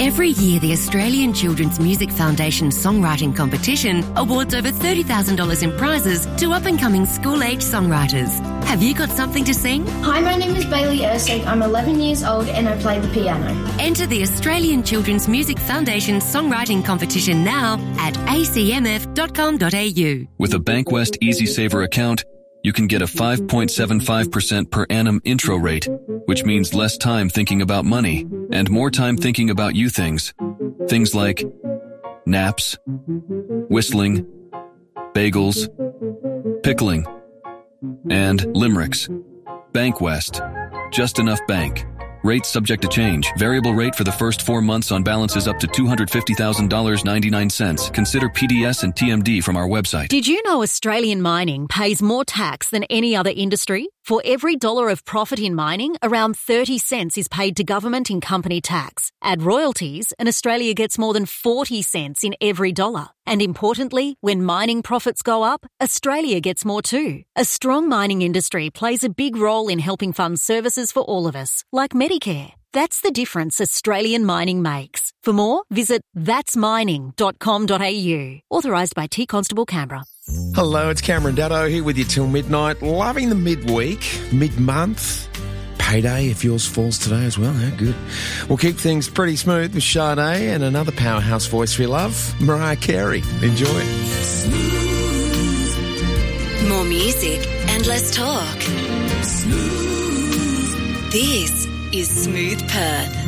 Every year, the Australian Children's Music Foundation Songwriting Competition awards over $30,000 in prizes to up-and-coming school-age songwriters. Have you got something to sing? Hi, my name is Bailey Ersig. I'm 11 years old and I play the piano. Enter the Australian Children's Music Foundation Songwriting Competition now at acmf.com.au. With a Bankwest EasySaver account, you can get a 5.75% per annum intro rate, which means less time thinking about money and more time thinking about you things. Things like naps, whistling, bagels, pickling, and limericks. Bankwest. Just enough bank. Rates subject to change. Variable rate for the first 4 months on balances up to $250,000.99. Consider PDS and TMD from our website. Did you know Australian mining pays more tax than any other industry? For every $1 of profit in mining, around 30 cents is paid to government in company tax. Add royalties, and Australia gets more than 40 cents in every dollar. And importantly, when mining profits go up, Australia gets more too. A strong mining industry plays a big role in helping fund services for all of us, like Medicare. That's the difference Australian mining makes. For more, visit thatsmining.com.au. Authorised by T Constable Canberra. Hello, it's Cameron Daddo here with you till midnight. Loving the midweek, mid-month. Payday if yours falls today as well. How good. We'll keep things pretty smooth with Sade and another powerhouse voice we love, Mariah Carey. Enjoy. More music and less talk. This is Smooth Perth.